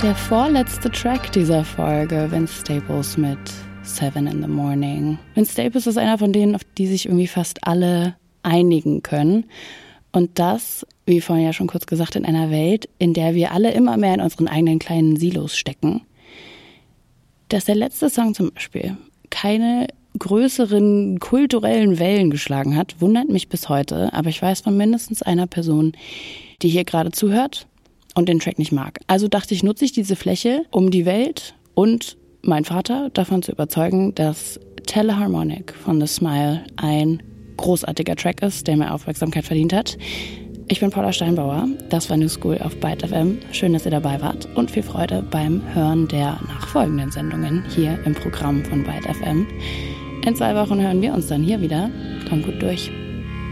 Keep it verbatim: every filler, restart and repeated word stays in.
Der vorletzte Track dieser Folge, Vince Staples mit Seven in the Morning. Vince Staples ist einer von denen, auf die sich irgendwie fast alle einigen können. Und das, wie vorhin ja schon kurz gesagt, in einer Welt, in der wir alle immer mehr in unseren eigenen kleinen Silos stecken. Dass der letzte Song zum Beispiel keine größeren kulturellen Wellen geschlagen hat, wundert mich bis heute. Aber ich weiß von mindestens einer Person, die hier gerade zuhört und den Track nicht mag. Also dachte ich, nutze ich diese Fläche, um die Welt und mein Vater davon zu überzeugen, dass Teleharmonic von The Smile ein großartiger Track ist, der mehr Aufmerksamkeit verdient hat. Ich bin Paula Steinbauer, das war New School auf Byte F M. Schön, dass ihr dabei wart und viel Freude beim Hören der nachfolgenden Sendungen hier im Programm von Byte F M. In zwei Wochen hören wir uns dann hier wieder. Kommt gut durch.